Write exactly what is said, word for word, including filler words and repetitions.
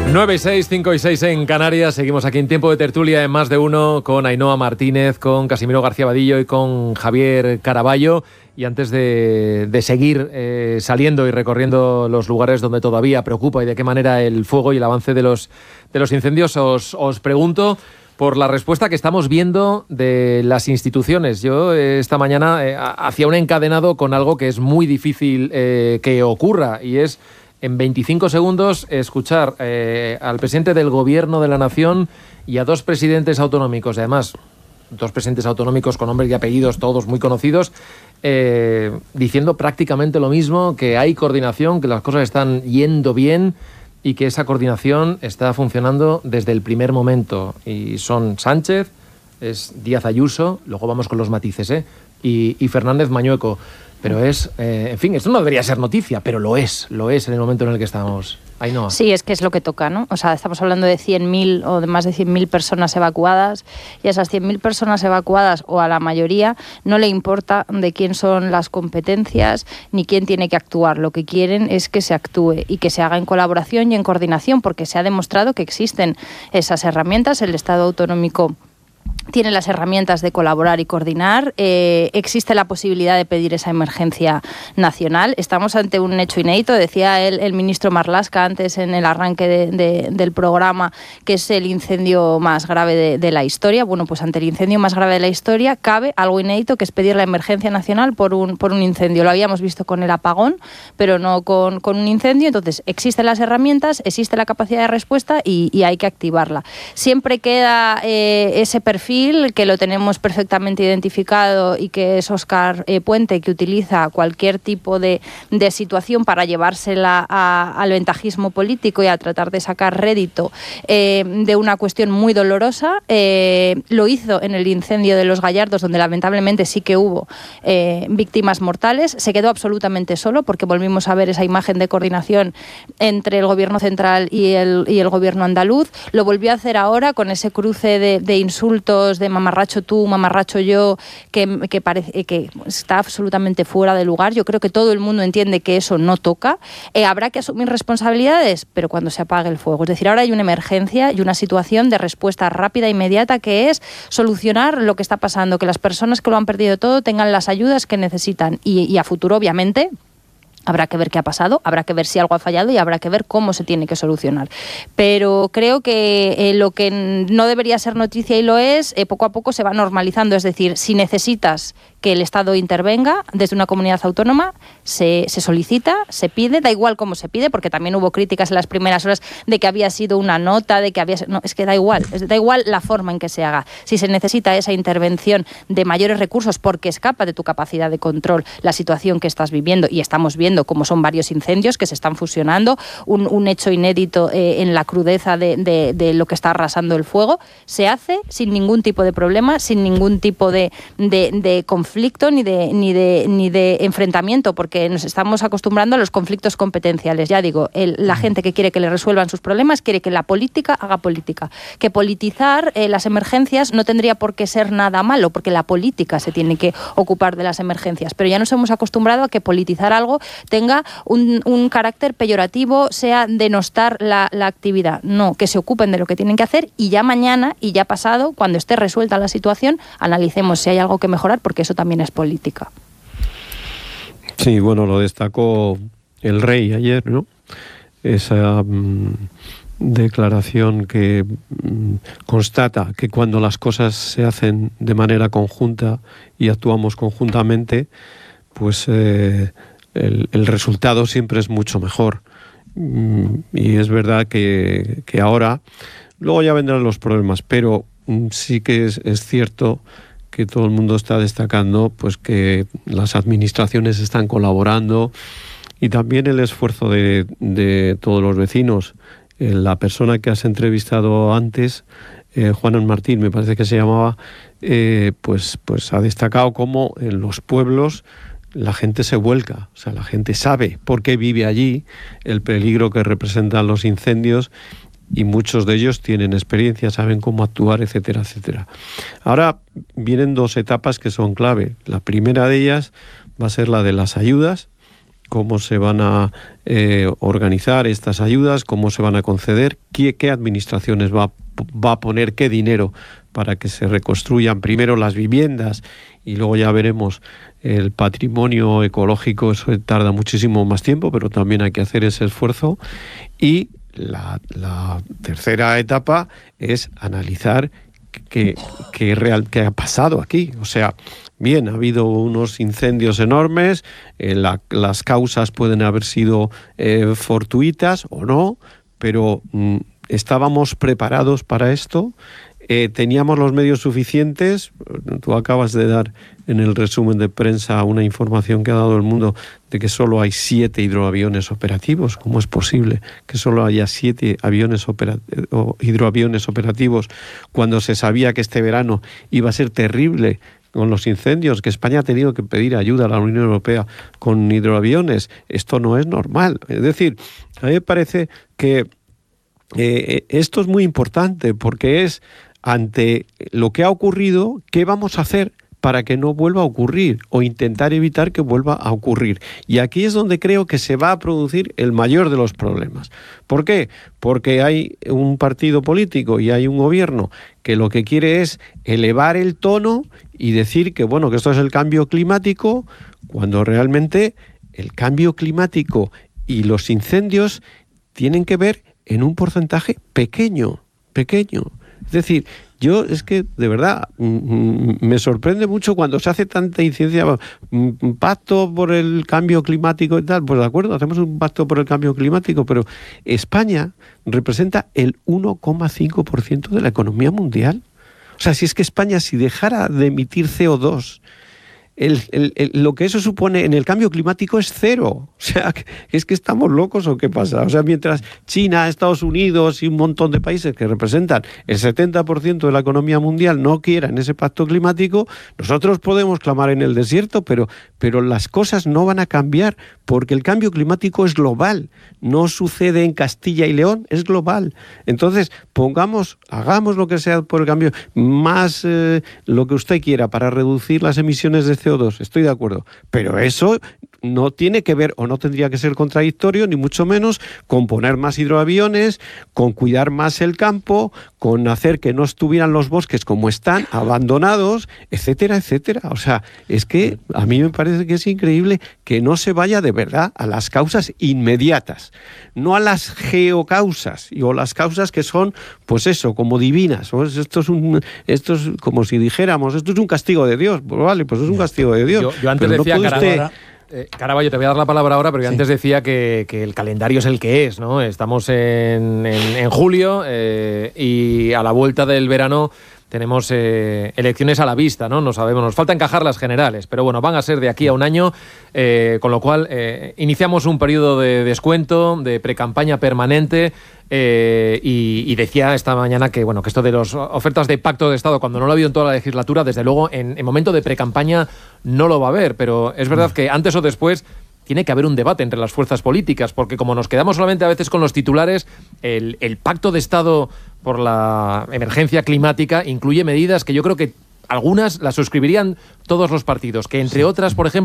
nueve y seis, cinco y seis en Canarias. Seguimos aquí en tiempo de tertulia en Más de Uno con Ainhoa Martínez, con Casimiro García Vadillo y con Javier Caraballo. Y antes de, de seguir eh, saliendo y recorriendo los lugares donde todavía preocupa y de qué manera el fuego y el avance de los, de los incendios, os, os pregunto por la respuesta que estamos viendo de las instituciones. Yo eh, esta mañana eh, hacía un encadenado con algo que es muy difícil eh, que ocurra, y es en veinticinco segundos escuchar eh, al presidente del Gobierno de la Nación y a dos presidentes autonómicos, además dos presidentes autonómicos con nombres y apellidos todos muy conocidos, eh, diciendo prácticamente lo mismo, que hay coordinación, que las cosas están yendo bien y que esa coordinación está funcionando desde el primer momento. Y son Sánchez, es Díaz Ayuso, luego vamos con los matices, ¿eh? y, y Fernández Mañueco. Pero es, eh, en fin, esto no debería ser noticia, pero lo es, lo es en el momento en el que estamos. Ainhoa. Sí, es que es lo que toca, ¿no? O sea, estamos hablando de cien mil o de más de cien mil personas evacuadas, y a esas cien mil personas evacuadas, o a la mayoría, no le importa de quién son las competencias ni quién tiene que actuar. Lo que quieren es que se actúe y que se haga en colaboración y en coordinación, porque se ha demostrado que existen esas herramientas. El Estado autonómico tiene las herramientas de colaborar y coordinar. Eh, existe la posibilidad de pedir esa emergencia nacional. Estamos ante un hecho inédito. Decía el, el ministro Marlaska antes en el arranque de, de, del programa que es el incendio más grave de, de la historia. Bueno, pues ante el incendio más grave de la historia cabe algo inédito, que es pedir la emergencia nacional por un, por un incendio. Lo habíamos visto con el apagón, pero no con, con un incendio. Entonces, existen las herramientas, existe la capacidad de respuesta y, y hay que activarla. Siempre queda eh, ese perfil que lo tenemos perfectamente identificado y que es Óscar eh, Puente, que utiliza cualquier tipo de, de situación para llevársela a, al ventajismo político y a tratar de sacar rédito eh, de una cuestión muy dolorosa. Eh, lo hizo en el incendio de Los Gallardos, donde lamentablemente sí que hubo eh, víctimas mortales. Se quedó absolutamente solo, porque volvimos a ver esa imagen de coordinación entre el gobierno central y el, y el gobierno andaluz. Lo volvió a hacer ahora con ese cruce de, de insultos de mamarracho tú, mamarracho yo, que, que, parece, que está absolutamente fuera de lugar. Yo creo que todo el mundo entiende que eso no toca. Eh, habrá que asumir responsabilidades, pero cuando se apague el fuego. Es decir, ahora hay una emergencia y una situación de respuesta rápida e inmediata, que es solucionar lo que está pasando, que las personas que lo han perdido todo tengan las ayudas que necesitan. Y, y a futuro, obviamente, habrá que ver qué ha pasado, habrá que ver si algo ha fallado y habrá que ver cómo se tiene que solucionar. Pero creo que eh, lo que no debería ser noticia y lo es, eh, poco a poco se va normalizando. Es decir, si necesitas que el Estado intervenga desde una comunidad autónoma, se, se solicita, se pide, da igual cómo se pide, porque también hubo críticas en las primeras horas de que había sido una nota, de que había... No, es que da igual, da igual la forma en que se haga. Si se necesita esa intervención de mayores recursos porque escapa de tu capacidad de control la situación que estás viviendo, y estamos viendo como son varios incendios que se están fusionando, un, un hecho inédito eh, en la crudeza de, de, de lo que está arrasando el fuego, se hace sin ningún tipo de problema, sin ningún tipo de, de, de conflicto ni de, ni, de, ni de enfrentamiento, porque nos estamos acostumbrando a los conflictos competenciales. Ya digo, el, la gente que quiere que le resuelvan sus problemas quiere que la política haga política. Que politizar eh, las emergencias no tendría por qué ser nada malo, porque la política se tiene que ocupar de las emergencias, pero ya nos hemos acostumbrado a que politizar algo tenga un, un carácter peyorativo, sea denostar la, la actividad. No, que se ocupen de lo que tienen que hacer, y ya mañana y ya pasado, cuando esté resuelta la situación, analicemos si hay algo que mejorar, porque eso también es política. Sí, bueno, lo destacó el rey ayer, ¿no? Esa mmm, declaración que mmm, constata que cuando las cosas se hacen de manera conjunta y actuamos conjuntamente, pues eh, el, el resultado siempre es mucho mejor. Mm, y es verdad que, que ahora, luego ya vendrán los problemas, pero mm, sí que es, es cierto que todo el mundo está destacando pues que las administraciones están colaborando, y también el esfuerzo de, de todos los vecinos. Eh, la persona que has entrevistado antes, eh, Juan Martín, me parece que se llamaba, eh, pues, pues ha destacado cómo en los pueblos la gente se vuelca, o sea, la gente sabe por qué vive allí, el peligro que representan los incendios, y muchos de ellos tienen experiencia, saben cómo actuar, etcétera, etcétera. Ahora vienen dos etapas que son clave. La primera de ellas va a ser la de las ayudas, cómo se van a eh, organizar estas ayudas, cómo se van a conceder, qué, qué administraciones va, va a poner qué dinero para que se reconstruyan primero las viviendas y luego ya veremos el patrimonio ecológico. Eso tarda muchísimo más tiempo, pero también hay que hacer ese esfuerzo. Y la, la tercera etapa es analizar qué, qué, real, qué ha pasado aquí. O sea, bien, ha habido unos incendios enormes, eh, la, las causas pueden haber sido eh, fortuitas o no, pero mm, ¿estábamos preparados para esto? Eh, ¿Teníamos los medios suficientes? Tú acabas de dar en el resumen de prensa una información que ha dado el mundo de que solo hay siete hidroaviones operativos. ¿Cómo es posible que solo haya siete aviones opera- o hidroaviones operativos cuando se sabía que este verano iba a ser terrible con los incendios, que España ha tenido que pedir ayuda a la Unión Europea con hidroaviones? Esto no es normal. Es decir, a mí me parece que eh, esto es muy importante porque es ante lo que ha ocurrido, ¿qué vamos a hacer para que no vuelva a ocurrir o intentar evitar que vuelva a ocurrir? Y aquí es donde creo que se va a producir el mayor de los problemas. ¿Por qué? Porque hay un partido político y hay un gobierno que lo que quiere es elevar el tono y decir que, bueno, que esto es el cambio climático, cuando realmente el cambio climático y los incendios tienen que ver en un porcentaje pequeño, pequeño. Es decir, yo es que de verdad me sorprende mucho cuando se hace tanta incidencia, un pacto por el cambio climático y tal. Pues de acuerdo, hacemos un pacto por el cambio climático, pero España representa el uno coma cinco por ciento de la economía mundial. O sea, si es que España, si dejara de emitir C O dos, El, el, el, lo que eso supone en el cambio climático es cero. O sea, ¿es que estamos locos o qué pasa? O sea, mientras China, Estados Unidos y un montón de países que representan el setenta por ciento de la economía mundial no quieran ese pacto climático, nosotros podemos clamar en el desierto, pero, pero las cosas no van a cambiar porque el cambio climático es global. No sucede en Castilla y León, es global. Entonces, pongamos, hagamos lo que sea por el cambio, más eh, lo que usted quiera para reducir las emisiones de C O dos, estoy de acuerdo, pero eso no tiene que ver o no tendría que ser contradictorio, ni mucho menos, con poner más hidroaviones, con cuidar más el campo, con hacer que no estuvieran los bosques como están, abandonados, etcétera, etcétera. O sea, es que a mí me parece que es increíble que no se vaya de verdad a las causas inmediatas, no a las geocausas o las causas que son, pues eso, como divinas. Pues esto es un, esto es como si dijéramos, esto es un castigo de Dios. Pues vale, pues es un castigo de Dios. Yo, yo antes pero decía, no Caraballo, usted... eh, Caraballo, te voy a dar la palabra ahora, pero yo sí. antes decía que, que el calendario es el que es, ¿no? Estamos en, en, en julio eh, y a la vuelta del verano tenemos eh, elecciones a la vista, ¿no? No sabemos, nos falta encajar las generales, pero bueno, van a ser de aquí a un año, eh, con lo cual eh, iniciamos un periodo de descuento, de precampaña permanente. Eh, y, y decía esta mañana que bueno que esto de las ofertas de pacto de Estado, cuando no lo ha habido en toda la legislatura, desde luego en, en momento de precampaña no lo va a haber, pero es verdad que antes o después tiene que haber un debate entre las fuerzas políticas, porque como nos quedamos solamente a veces con los titulares, el, el pacto de Estado por la emergencia climática incluye medidas que yo creo que algunas las suscribirían todos los partidos, que entre otras, por ejemplo,